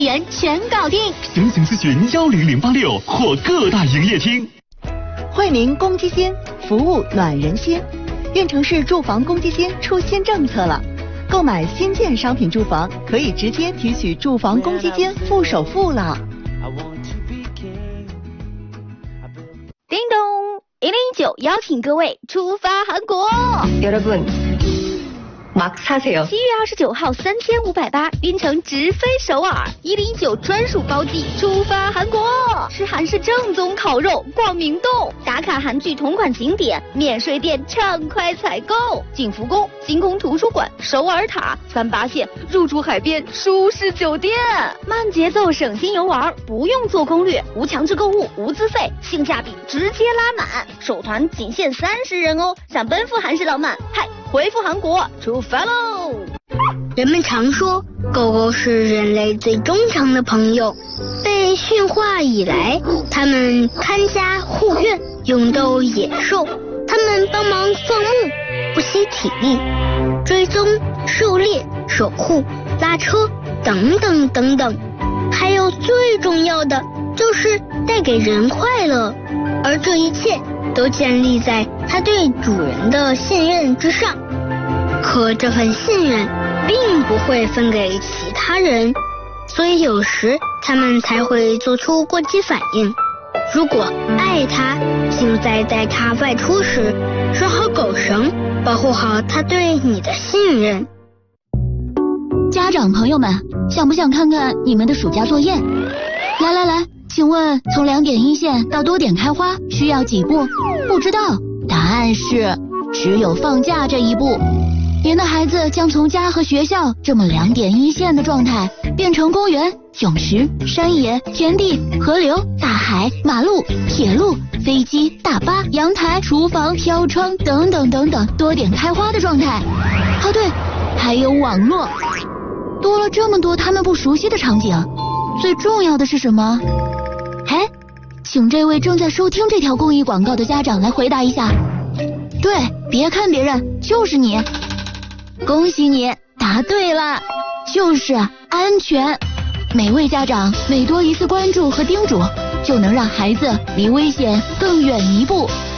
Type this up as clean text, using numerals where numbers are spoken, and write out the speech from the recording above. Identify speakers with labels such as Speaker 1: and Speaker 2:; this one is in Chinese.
Speaker 1: 元全搞定。
Speaker 2: 详情咨询10086或各大营业厅。
Speaker 3: 惠民公积金，服务暖人心。运城市住房公积金出新政策了，购买新建商品住房可以直接提取住房公积金付首付了。
Speaker 1: 叮咚，119邀请各位出发韩国。
Speaker 4: 막 사세요.
Speaker 1: 7月29号3580晕城直飞首尔，119专属包机出发韩国，吃韩式正宗烤肉，逛明洞，打卡韩剧同款景点，免税店畅快采购，景福宫、星空图书馆、首尔塔、38线入住海边舒适酒店，慢节奏省心游玩，不用做攻略，无强制购物，无资费，性价比直接拉满，首团仅限30人哦，想奔赴韩式浪漫，嗨！回复韩国出发喽！
Speaker 5: 人们常说，狗狗是人类最忠诚的朋友。被驯化以来，它们看家护院，勇斗野兽。它们帮忙放牧，不惜体力，追踪、狩猎、守护、拉车，等等等等。还有最重要的，就是带给人快乐。而这一切都建立在它对主人的信任之上。可这份信任并不会分给其他人，所以有时他们才会做出过激反应。如果爱它，请在带它外出时拴好狗绳，保护好它对你的信任。
Speaker 1: 家长朋友们，想不想看看你们的暑假作业？来，请问从2点一线到多点开花需要几步？不知道，答案是只有放假这一步。您的孩子将从家和学校这么2点一线的状态，变成公园、泳池、山野、田地、河流、大海、马路、铁路、飞机、大巴、阳台、厨房、飘窗等等等等多点开花的状态。哦对，还有网络。多了这么多他们不熟悉的场景，最重要的是什么？哎，请这位正在收听这条公益广告的家长来回答一下。对，别看别人，就是你。恭喜你答对了，就是安全。每位家长每多一次关注和叮嘱，就能让孩子离危险更远一步。